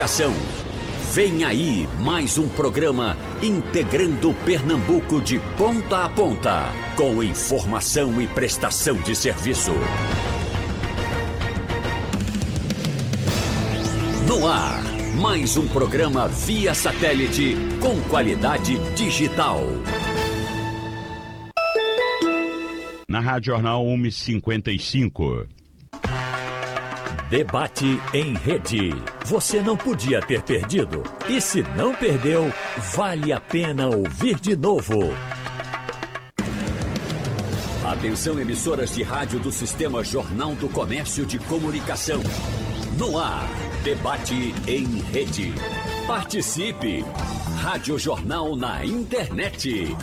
Ação. Vem aí mais um programa integrando Pernambuco de ponta a ponta, com informação e prestação de serviço. No ar, mais um programa via satélite com qualidade digital. Na Rádio Jornal 1h55. Debate em rede. Você não podia ter perdido. E se não perdeu, vale a pena ouvir de novo. Atenção, emissoras de rádio do Sistema Jornal do Comércio de Comunicação. No ar, debate em rede. Participe! Rádio Jornal na internet.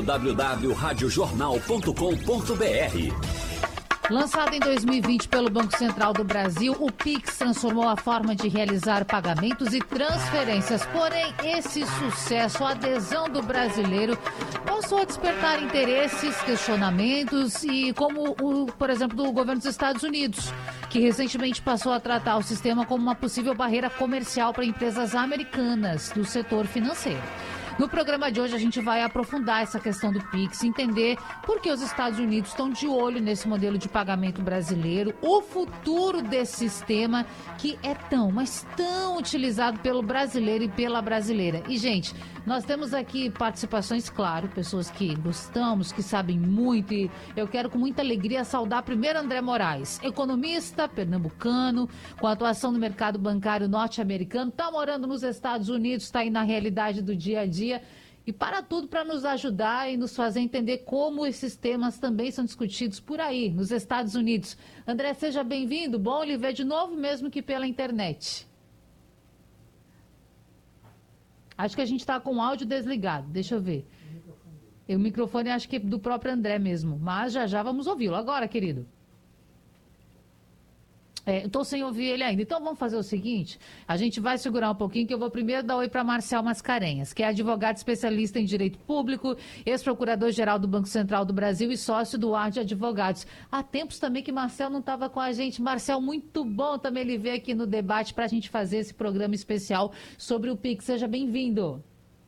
www.radiojornal.com.br. Lançado em 2020 pelo Banco Central do Brasil, o Pix transformou a forma de realizar pagamentos e transferências. Porém, esse sucesso, a adesão do brasileiro, passou a despertar interesses, questionamentos e como, por exemplo, do governo dos Estados Unidos, que recentemente passou a tratar o sistema como uma possível barreira comercial para empresas americanas do setor financeiro. No programa de hoje a gente vai aprofundar essa questão do Pix, entender por que os Estados Unidos estão de olho nesse modelo de pagamento brasileiro, o futuro desse sistema que é tão, mas tão utilizado pelo brasileiro e pela brasileira. E, gente, nós temos aqui participações, claro, pessoas que gostamos, que sabem muito, e eu quero com muita alegria saudar primeiro André Moraes, economista pernambucano, com atuação no mercado bancário norte-americano, está morando nos Estados Unidos, está aí na realidade do dia a dia. E para tudo para nos ajudar e nos fazer entender como esses temas também são discutidos por aí, nos Estados Unidos. André, seja bem-vindo. Bom lhe ver de novo, mesmo que pela internet. Acho que a gente está com o áudio desligado. Deixa eu ver. O microfone acho que é do próprio André mesmo. Mas já vamos ouvi-lo. Agora, querido. Estou sem ouvir ele ainda. Então vamos fazer o seguinte, a gente vai segurar um pouquinho, que eu vou primeiro dar oi para Marcel Mascarenhas, que é advogado especialista em direito público, ex-procurador-geral do Banco Central do Brasil e sócio do Ar de Advogados. Há tempos também que Marcel não estava com a gente. Marcel, muito bom também ele ver aqui no debate para a gente fazer esse programa especial sobre o Pix. Seja bem-vindo.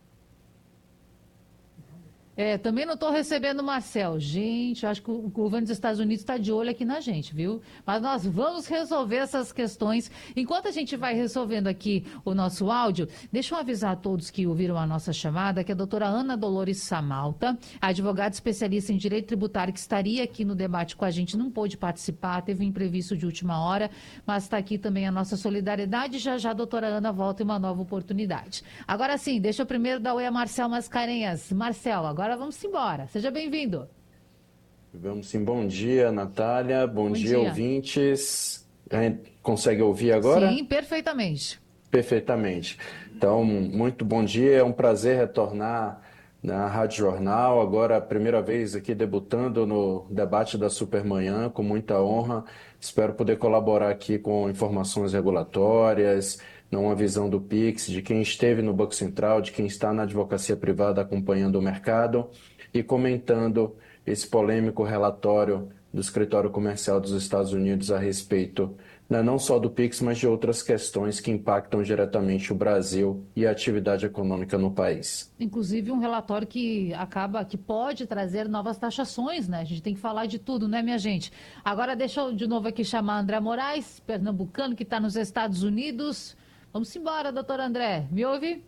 Também não estou recebendo o Marcel. Gente, eu acho que o governo dos Estados Unidos está de olho aqui na gente, viu? Mas nós vamos resolver essas questões. Enquanto a gente vai resolvendo aqui o nosso áudio, deixa eu avisar a todos que ouviram a nossa chamada que a doutora Ana Dolores Samalta, advogada especialista em direito tributário, que estaria aqui no debate com a gente, não pôde participar, teve um imprevisto de última hora, mas está aqui também a nossa solidariedade. Já a doutora Ana volta em uma nova oportunidade. Agora sim, deixa eu primeiro dar oi a Marcel Mascarenhas. Marcel, agora vamos embora. Seja bem-vindo. Vamos sim. Bom dia, Natália. Bom dia, ouvintes. Consegue ouvir agora? Sim, perfeitamente. Perfeitamente. Então, muito bom dia. É um prazer retornar na Rádio Jornal. Agora, a primeira vez aqui debutando no debate da Supermanhã, com muita honra. Espero poder colaborar aqui com informações regulatórias, uma visão do Pix, de quem esteve no Banco Central, de quem está na advocacia privada acompanhando o mercado e comentando esse polêmico relatório do Escritório Comercial dos Estados Unidos a respeito não só do Pix, mas de outras questões que impactam diretamente o Brasil e a atividade econômica no país. Inclusive um relatório que pode trazer novas taxações, né? A gente tem que falar de tudo, né, minha gente? Agora deixa eu de novo aqui chamar André Moraes, pernambucano, que está nos Estados Unidos. Vamos embora, doutor André. Me ouve?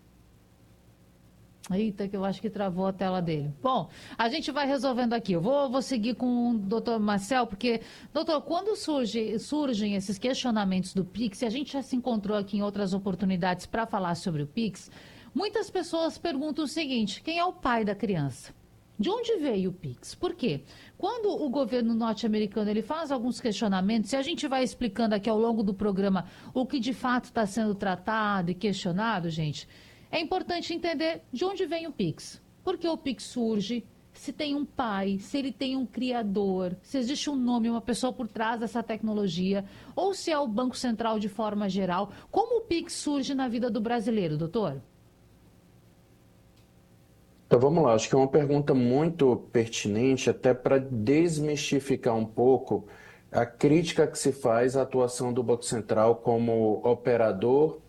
Eita, que eu acho que travou a tela dele. Bom, a gente vai resolvendo aqui. Eu vou seguir com o doutor Marcel, porque, doutor, quando surgem esses questionamentos do Pix, e a gente já se encontrou aqui em outras oportunidades para falar sobre o Pix, muitas pessoas perguntam o seguinte: quem é o pai da criança? De onde veio o Pix? Por quê? Quando o governo norte-americano ele faz alguns questionamentos, e a gente vai explicando aqui ao longo do programa o que de fato está sendo tratado e questionado, gente, é importante entender de onde vem o Pix. Por que o Pix surge? Se tem um pai, se ele tem um criador, se existe um nome, uma pessoa por trás dessa tecnologia, ou se é o Banco Central de forma geral. Como o Pix surge na vida do brasileiro, doutor? Então vamos lá, acho que é uma pergunta muito pertinente, até para desmistificar um pouco a crítica que se faz à atuação do Banco Central como operador